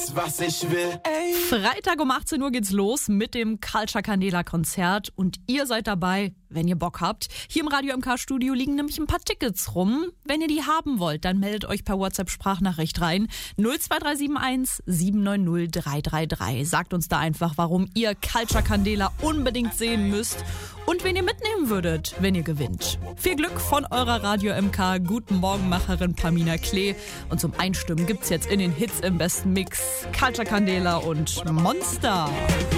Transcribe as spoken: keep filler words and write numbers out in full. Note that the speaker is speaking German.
alles, was ich will. Ey. Freitag um achtzehn Uhr geht's los mit dem Culture Candela Konzert und ihr seid dabei, wenn ihr Bock habt. Hier im Radio M K Studio liegen nämlich ein paar Tickets rum. Wenn ihr die haben wollt, dann meldet euch per WhatsApp-Sprachnachricht rein. null zwei drei sieben eins sieben neun null drei drei drei. Sagt uns da einfach, warum ihr Culture Candela unbedingt sehen müsst und wen ihr mitnehmen würdet, wenn ihr gewinnt. Viel Glück von eurer Radio M K Guten Morgenmacherin Pamina Klee. Und zum Einstimmen gibt's jetzt in den Hits im besten Mix Culture Candela und Monster.